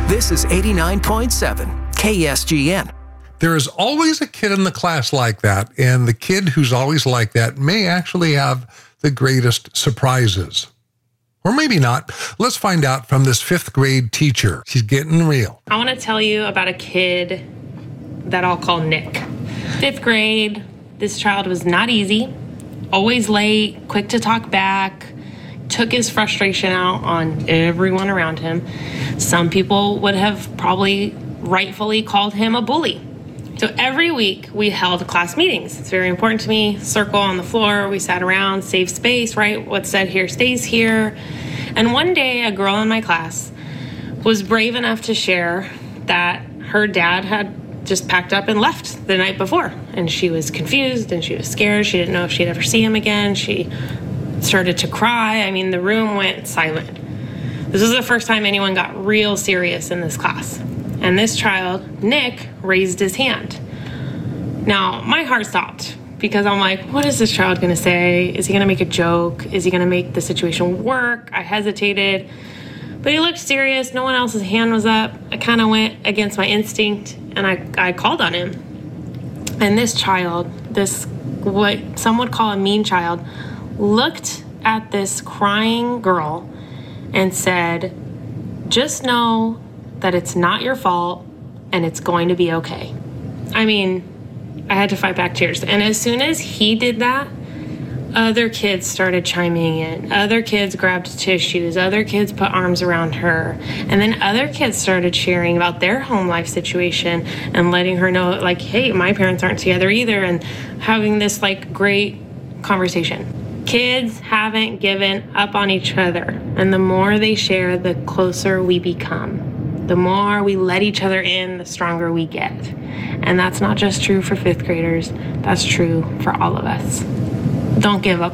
This is 89.7 KSGN. There is always a kid in the class like that, and the kid who's always like that may actually have the greatest surprises. Or maybe not. Let's find out from this 5th grade teacher. She's getting real. I want to tell you about a kid that I'll call Nick. 5th grade, this child was not easy, always late, quick to talk back, took his frustration out on everyone around him. Some people would have probably rightfully called him a bully. So every week we held class meetings. It's very important to me. Circle on the floor, we sat around, safe space, right? What's said here stays here. And one day a girl in my class was brave enough to share that her dad had just packed up and left the night before. And she was confused and she was scared. She didn't know if she'd ever see him again. She started to cry. I mean, the room went silent. This was the first time anyone got real serious in this class. And this child, Nick, raised his hand. Now, my heart stopped because I'm like, what is this child going to say? Is he going to make a joke? Is he going to make the situation work? I hesitated, but he looked serious. No one else's hand was up. I kind of went against my instinct and I called on him. And this child, this what some would call a mean child, looked at this crying girl and said, just know that it's not your fault and it's going to be okay. I mean, I had to fight back tears. And as soon as he did that, other kids started chiming in. Other kids grabbed tissues. Other kids put arms around her. And then other kids started sharing about their home life situation and letting her know, like, hey, my parents aren't together either, and having this, like, great conversation. Kids haven't given up on each other. And the more they share, the closer we become. The more we let each other in, the stronger we get. And that's not just true for 5th graders. That's true for all of us. Don't give up.